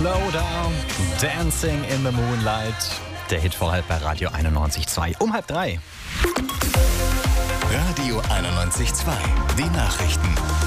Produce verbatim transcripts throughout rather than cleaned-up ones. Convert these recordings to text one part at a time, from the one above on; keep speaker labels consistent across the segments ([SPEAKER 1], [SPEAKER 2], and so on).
[SPEAKER 1] Lowdown, Dancing in the Moonlight. Der Hit vor halb bei Radio einundneunzig Komma zwei. Um halb drei.
[SPEAKER 2] Radio einundneunzig Komma zwei. Die Nachrichten.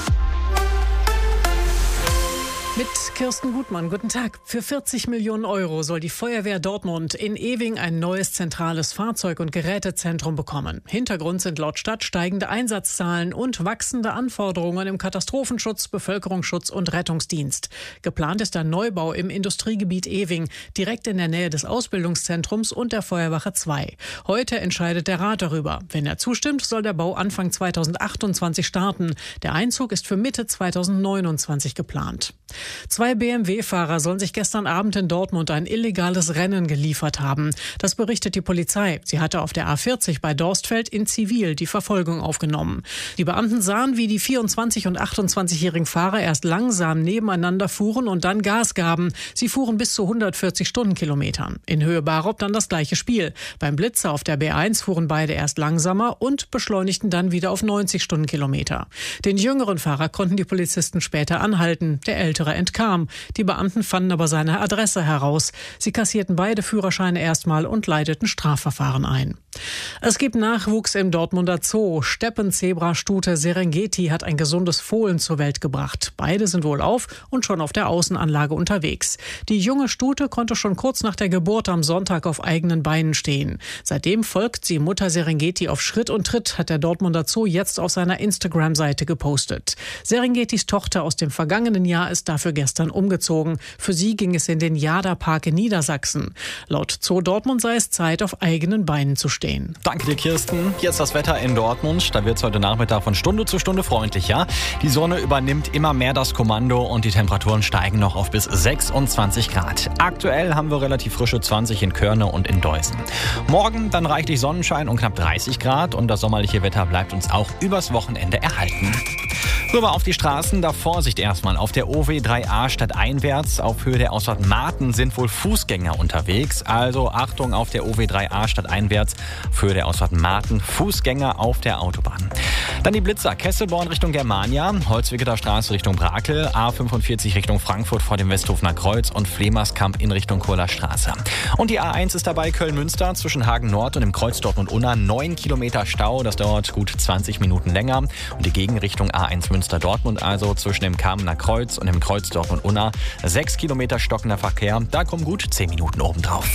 [SPEAKER 3] Mit Kirsten Gutmann, guten Tag. Für vierzig Millionen Euro soll die Feuerwehr Dortmund in Ewing ein neues zentrales Fahrzeug- und Gerätezentrum bekommen. Hintergrund sind laut Stadt steigende Einsatzzahlen und wachsende Anforderungen im Katastrophenschutz, Bevölkerungsschutz und Rettungsdienst. Geplant ist ein Neubau im Industriegebiet Ewing, direkt in der Nähe des Ausbildungszentrums und der Feuerwache zwei. Heute entscheidet der Rat darüber. Wenn er zustimmt, soll der Bau Anfang zweitausendachtundzwanzig starten. Der Einzug ist für Mitte zweitausendneunundzwanzig geplant. Zwei B M W-Fahrer sollen sich gestern Abend in Dortmund ein illegales Rennen geliefert haben. Das berichtet die Polizei. Sie hatte auf der A vierzig bei Dorstfeld in Zivil die Verfolgung aufgenommen. Die Beamten sahen, wie die vierundzwanzig- und achtundzwanzigjährigen Fahrer erst langsam nebeneinander fuhren und dann Gas gaben. Sie fuhren bis zu hundertvierzig Stundenkilometern. In Höhe Barop dann das gleiche Spiel. Beim Blitzer auf der B eins fuhren beide erst langsamer und beschleunigten dann wieder auf neunzig Stundenkilometer. Den jüngeren Fahrer konnten die Polizisten später anhalten. Der ältere entkam. Die Beamten fanden aber seine Adresse heraus. Sie kassierten beide Führerscheine erstmal und leiteten Strafverfahren ein. Es gibt Nachwuchs im Dortmunder Zoo. Steppenzebrastute Serengeti hat ein gesundes Fohlen zur Welt gebracht. Beide sind wohlauf und schon auf der Außenanlage unterwegs. Die junge Stute konnte schon kurz nach der Geburt am Sonntag auf eigenen Beinen stehen. Seitdem folgt sie Mutter Serengeti auf Schritt und Tritt, hat der Dortmunder Zoo jetzt auf seiner Instagram-Seite gepostet. Serengetis Tochter aus dem vergangenen Jahr ist dafür gestern umgezogen. Für sie ging es in den Jada-Park in Niedersachsen. Laut Zoo Dortmund sei es Zeit, auf eigenen Beinen zu stehen.
[SPEAKER 1] Danke dir, Kirsten. Jetzt das Wetter in Dortmund. Da wird es heute Nachmittag von Stunde zu Stunde freundlicher. Die Sonne übernimmt immer mehr das Kommando und die Temperaturen steigen noch auf bis sechsundzwanzig Grad. Aktuell haben wir relativ frische zwanzig in Körne und in Deusen. Morgen dann reichlich Sonnenschein und knapp dreißig Grad und das sommerliche Wetter bleibt uns auch übers Wochenende erhalten. Rüber auf die Straßen, da Vorsicht erstmal. Auf der O W drei A stadteinwärts auf Höhe der Ausfahrt Marten sind wohl Fußgänger unterwegs. Also Achtung auf der O W drei A stadteinwärts auf Höhe der Ausfahrt Marten, Fußgänger auf der Autobahn. Dann die Blitzer, Kesselborn Richtung Germania, Holzwicketer Straße Richtung Brakel, A fünfundvierzig Richtung Frankfurt vor dem Westhofener Kreuz und Flemerskamp in Richtung Kurler Straße. Und die A eins ist dabei Köln-Münster zwischen Hagen Nord und dem Kreuz Dortmund-Unna. neun Kilometer Stau, das dauert gut zwanzig Minuten länger. Und die Gegenrichtung A eins Münster-Dortmund, also zwischen dem Kamener Kreuz und dem Kreuz Dortmund-Unna. sechs Kilometer stockender Verkehr, da kommen gut zehn Minuten obendrauf.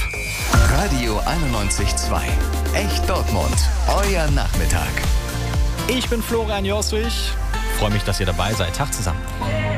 [SPEAKER 2] Radio einundneunzig Komma zwei. Echt Dortmund. Euer Nachmittag.
[SPEAKER 1] Ich bin Florian Jostrich. Freue mich, dass ihr dabei seid. Tag zusammen.